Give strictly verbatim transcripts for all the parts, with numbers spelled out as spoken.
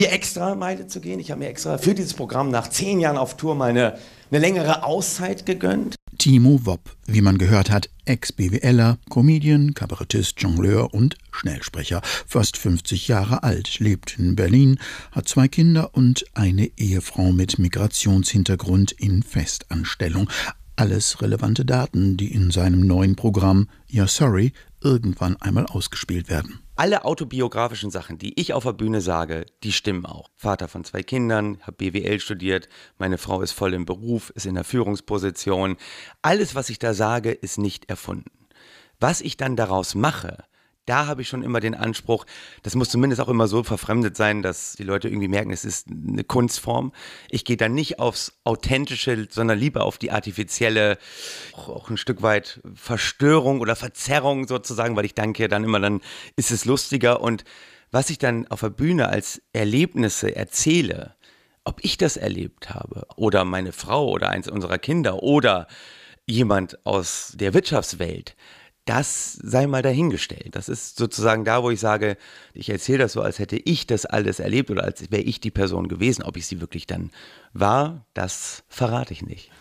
Hier extra Meile zu gehen. Ich habe mir extra für dieses Programm nach zehn Jahren auf Tour mal eine, eine längere Auszeit gegönnt. Timo Wopp, wie man gehört hat, Ex-BWLer, Comedian, Kabarettist, Jongleur und Schnellsprecher. Fast fünfzig Jahre alt, lebt in Berlin, hat zwei Kinder und eine Ehefrau mit Migrationshintergrund in Festanstellung. Alles relevante Daten, die in seinem neuen Programm Ja Sorry irgendwann einmal ausgespielt werden. Alle autobiografischen Sachen, die ich auf der Bühne sage, die stimmen auch. Vater von zwei Kindern, habe B W L studiert, meine Frau ist voll im Beruf, ist in der Führungsposition. Alles, was ich da sage, ist nicht erfunden. Was ich dann daraus mache, da habe ich schon immer den Anspruch, das muss zumindest auch immer so verfremdet sein, dass die Leute irgendwie merken, es ist eine Kunstform. Ich gehe dann nicht aufs Authentische, sondern lieber auf die artifizielle, auch ein Stück weit Verstörung oder Verzerrung sozusagen, weil ich denke dann immer, dann ist es lustiger. Und was ich dann auf der Bühne als Erlebnisse erzähle, ob ich das erlebt habe oder meine Frau oder eins unserer Kinder oder jemand aus der Wirtschaftswelt, das sei mal dahingestellt. Das ist sozusagen da, wo ich sage, ich erzähle das so, als hätte ich das alles erlebt oder als wäre ich die Person gewesen. Ob ich sie wirklich dann war, das verrate ich nicht.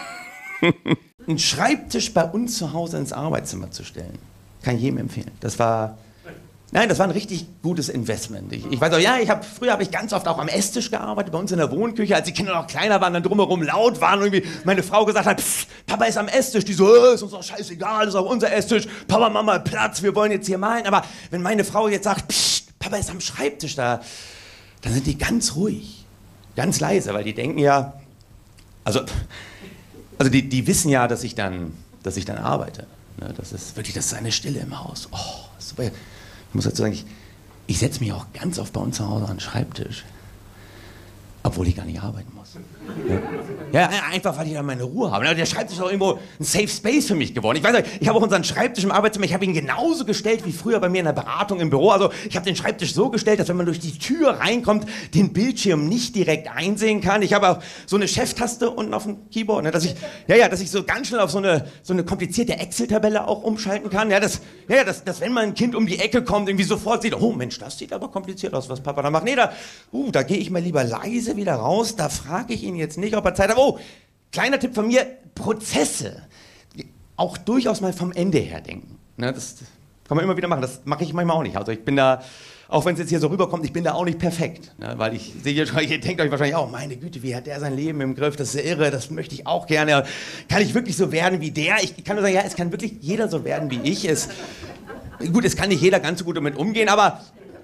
Einen Schreibtisch bei uns zu Hause ins Arbeitszimmer zu stellen, kann ich jedem empfehlen. Das war... Nein, das war ein richtig gutes Investment. Ich, ich weiß auch, ja, ich hab, früher habe ich ganz oft auch am Esstisch gearbeitet, bei uns in der Wohnküche, als die Kinder noch kleiner waren, dann drumherum laut waren und irgendwie meine Frau gesagt hat, Pff, Papa ist am Esstisch, die so, äh, ist uns doch scheißegal, ist auch unser Esstisch, Papa, Mama, Platz, wir wollen jetzt hier malen. Aber wenn meine Frau jetzt sagt, Psst, Papa ist am Schreibtisch, da, dann sind die ganz ruhig, ganz leise, weil die denken ja, also, also die, die wissen ja, dass ich dann, dass ich dann arbeite. Ne, das ist wirklich, das ist eine Stille im Haus. Oh, super. Ich muss dazu sagen, ich, ich setze mich auch ganz oft bei uns zu Hause an den Schreibtisch, obwohl ich gar nicht arbeiten muss. Ja, ja, einfach, weil ich da meine Ruhe habe. Der Schreibtisch ist auch irgendwo ein Safe Space für mich geworden. Ich weiß nicht, ich habe auch unseren Schreibtisch im Arbeitszimmer, ich habe ihn genauso gestellt wie früher bei mir in der Beratung im Büro. Also ich habe den Schreibtisch so gestellt, dass wenn man durch die Tür reinkommt, den Bildschirm nicht direkt einsehen kann. Ich habe auch so eine Cheftaste unten auf dem Keyboard, ne, dass ich, ja, ja, dass ich so ganz schnell auf so eine, so eine komplizierte Excel-Tabelle auch umschalten kann. Ja, dass, ja, dass, dass wenn mal ein Kind um die Ecke kommt, irgendwie sofort sieht, oh Mensch, das sieht aber kompliziert aus, was Papa da macht. Nee, da, uh, da gehe ich mal lieber leise wieder raus, da frage ich ihn jetzt nicht, ob er Zeit hat. Oh, kleiner Tipp von mir, Prozesse auch durchaus mal vom Ende her denken. Ne, das kann man immer wieder machen, das mache ich manchmal auch nicht. Also ich bin da, auch wenn es jetzt hier so rüberkommt, ich bin da auch nicht perfekt. Ne, weil ich sehe, ihr denkt euch wahrscheinlich auch, meine Güte, wie hat der sein Leben im Griff, das ist ja irre, das möchte ich auch gerne. Kann ich wirklich so werden wie der? Ich kann nur sagen, ja, es kann wirklich jeder so werden wie ich. Es, gut, es kann nicht jeder ganz so gut damit umgehen, aber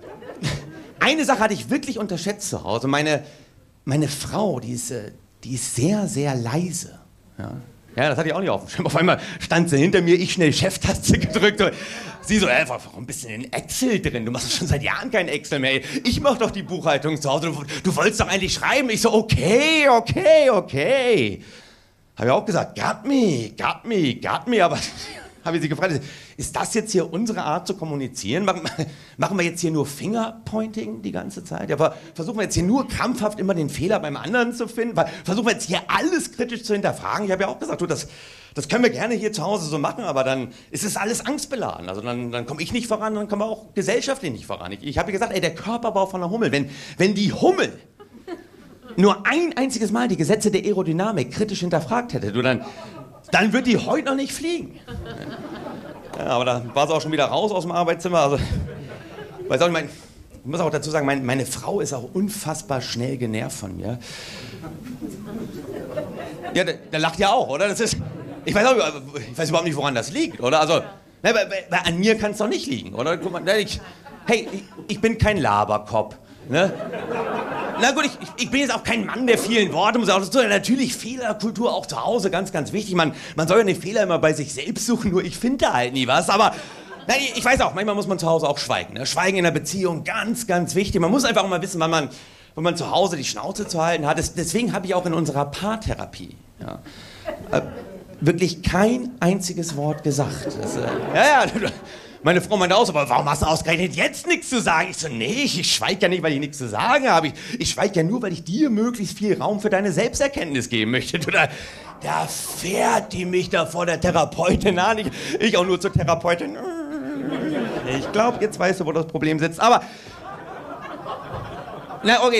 eine Sache hatte ich wirklich unterschätzt zu Hause. Meine, meine Frau, die ist... Die ist sehr, sehr leise. Ja, ja, das hatte ich auch nicht auf dem Schirm. Auf einmal stand sie hinter mir, ich schnell Cheftaste gedrückt. Und sie so, ey, warum bist du denn in Excel drin? Du machst schon seit Jahren kein Excel mehr. Ich mach doch die Buchhaltung zu Hause. Du, du wolltest doch eigentlich schreiben. Ich so, okay, okay, okay. Habe ich auch gesagt, got me, got me, got me. Aber habe ich sie gefragt, ist das jetzt hier unsere Art zu kommunizieren? Machen wir jetzt hier nur Fingerpointing die ganze Zeit? Ja, versuchen wir jetzt hier nur krampfhaft immer den Fehler beim anderen zu finden? Versuchen wir jetzt hier alles kritisch zu hinterfragen? Ich habe ja auch gesagt, du, das, das können wir gerne hier zu Hause so machen, aber dann ist es alles angstbeladen. Also dann, dann komme ich nicht voran, dann kommen wir auch gesellschaftlich nicht voran. Ich, ich habe gesagt, ey, der Körperbau von einer Hummel, wenn, wenn die Hummel nur ein einziges Mal die Gesetze der Aerodynamik kritisch hinterfragt hätte, du, dann, dann wird die heute noch nicht fliegen. Ja, aber da war sie auch schon wieder raus aus dem Arbeitszimmer. Also, weiß auch, mein, ich muss auch dazu sagen, mein, meine Frau ist auch unfassbar schnell genervt von mir. Ja, der, der lacht ja auch, oder? Das ist, ich, weiß auch, ich weiß überhaupt nicht, woran das liegt, oder? Also, ne, weil, weil an mir kann es doch nicht liegen, oder? Guck mal, ich, hey, ich, ich bin kein Laberkopf. Ne? Na gut, ich, ich bin jetzt auch kein Mann der vielen Worte, muss auch dazu sagen, natürlich Fehlerkultur auch zu Hause, ganz, ganz wichtig. Man, man soll ja den Fehler immer bei sich selbst suchen, nur ich finde da halt nie was. Aber na, ich weiß auch, manchmal muss man zu Hause auch schweigen. Ne? Schweigen in der Beziehung, ganz, ganz wichtig. Man muss einfach auch mal wissen, wann man, wann man zu Hause die Schnauze zu halten hat. Das, deswegen habe ich auch in unserer Paartherapie ja, äh, wirklich kein einziges Wort gesagt. Das, äh, ja, ja, meine Frau meinte auch so, aber warum hast du ausgerechnet jetzt nichts zu sagen? Ich so, nee, ich schweige ja nicht, weil ich nichts zu sagen habe. Ich, ich schweige ja nur, weil ich dir möglichst viel Raum für deine Selbsterkenntnis geben möchte. Du, da, da fährt die mich da vor der Therapeutin an. Ich, ich auch nur zur Therapeutin. Ich glaube, jetzt weißt du, wo das Problem sitzt. Aber Na, okay.